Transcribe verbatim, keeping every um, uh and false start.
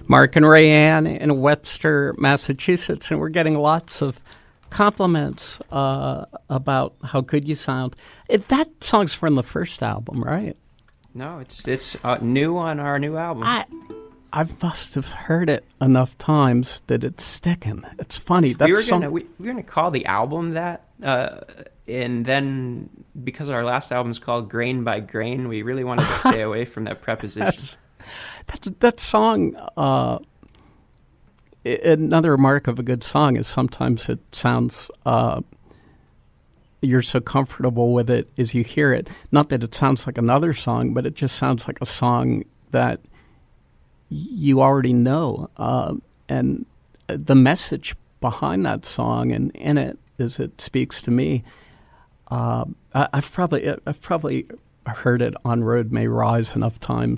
Mark and Rayanne in Webster, Massachusetts, and we're getting lots of compliments uh, about how good you sound. It, that song's from the first album, right? No, it's it's uh, new on our new album. I I must have heard it enough times that it's sticking. It's funny. That we were song- gonna we, we were gonna call the album that, uh, and then because our last album's called Grain by Grain, we really wanted to stay away from that preposition. That's, that's, that song. Uh, another mark of a good song is sometimes it sounds. Uh, you're so comfortable with it as you hear it. Not that it sounds like another song, but it just sounds like a song that you already know. Uh, and the message behind that song and in it, as it speaks to me, uh, I, I've probably I've probably heard it on Road May Rise enough times